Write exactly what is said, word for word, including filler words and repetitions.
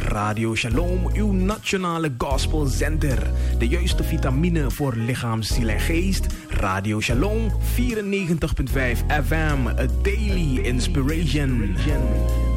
Radio Shalom, uw nationale gospelzender. De juiste vitamine voor lichaam, ziel en geest. Radio Shalom, vierennegentig komma vijf F M, a daily inspiration.